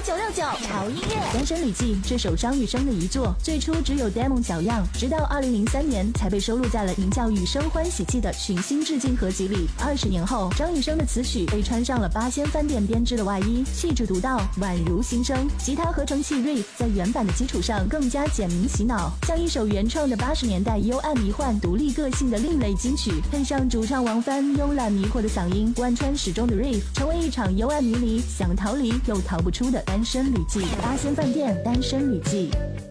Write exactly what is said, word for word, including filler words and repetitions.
九六九，潮音乐。 《单身旅记》这首张雨生的遗作，最初只有 demo 小样，直到二零零三年才被收录在了名叫《雨生欢喜记》的群星致敬合集里。二十年后，张雨生的词曲被穿上了八仙饭店编织的外衣，气质独到，宛如新生。吉他合成器 riff 在原版的基础上更加简明洗脑，像一首原创的八十年代幽暗迷幻、独立个性的另类金曲，配上主唱王帆慵懒迷惑的嗓音，贯穿始终的 riff， 成为一场幽暗迷离、想逃离又逃不出的单身旅记。八仙饭店单身旅记。